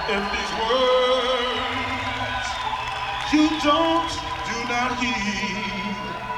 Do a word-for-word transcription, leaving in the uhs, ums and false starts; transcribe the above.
If these words you don't, do not heed,